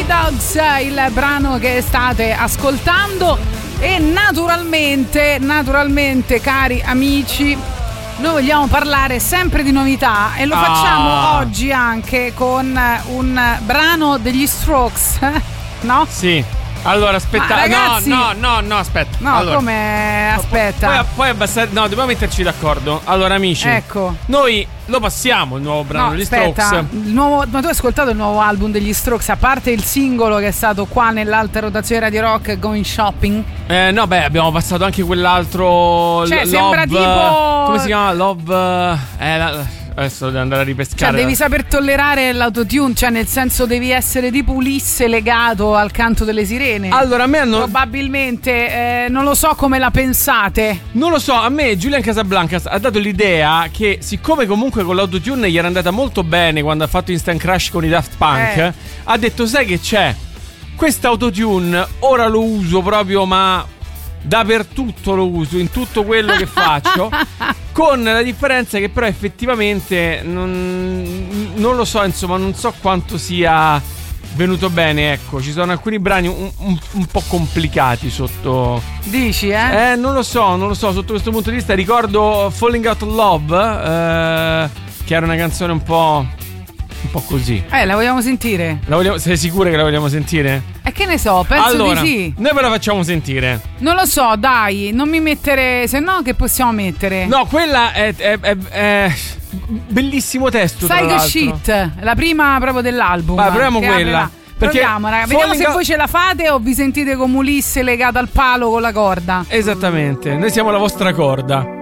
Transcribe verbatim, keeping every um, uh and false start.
Stray Dogs, il brano che state ascoltando. E naturalmente, naturalmente, cari amici, noi vogliamo parlare sempre di novità e lo Ah. facciamo oggi anche con un brano degli Strokes, no? Sì. Allora, aspetta. Ma ragazzi- no, no, no, no, aspetta. No, allora, come? Aspetta. Poi, poi abbassare. No, dobbiamo metterci d'accordo. Allora, amici. Ecco. Noi lo passiamo il nuovo brano No, degli aspetta, Strokes. il nuovo, ma tu hai ascoltato il nuovo album degli Strokes, a parte il singolo che è stato qua nell'alta rotazione Radio Rock, Going Shopping? Eh, no, beh, abbiamo passato anche quell'altro. Cioè, Love, sembra tipo- Come si chiama? Love. Eh, la- adesso devo andare a ripescare. Cioè, devi saper tollerare l'autotune, cioè nel senso devi essere tipo Ulisse legato al canto delle sirene. Allora, a me hanno. Probabilmente, eh, non lo so come la pensate. Non lo so, a me Julian Casablancas ha dato l'idea che, siccome comunque con l'autotune gli era andata molto bene quando ha fatto Instant Crash con i Daft Punk, Eh. ha detto: sai che c'è? Quest'autotune ora lo uso proprio, ma dappertutto lo uso, in tutto quello che faccio. Con la differenza che però effettivamente non, non lo so, insomma, non so quanto sia venuto bene. Ecco, ci sono alcuni brani un, un, un po' complicati sotto. Dici, eh? Eh, non lo so, non lo so, sotto questo punto di vista ricordo Falling Out of Love, eh, che era una canzone un po', un po' così. Eh, la vogliamo sentire? La vogliamo, sei sicura che la vogliamo sentire? E che ne so, penso Allora, di sì. noi ve la facciamo sentire. Non lo so, dai, non mi mettere, se no che possiamo mettere? No, quella è, è, è, è bellissimo testo, tra Psycho l'altro. Shit, la prima proprio dell'album. Vai, proviamo che quella. apre la- Perché Proviamo, raga. Vediamo Falling se Out- voi ce la fate o vi sentite come Ulisse legato al palo con la corda. Esattamente, noi siamo la vostra corda.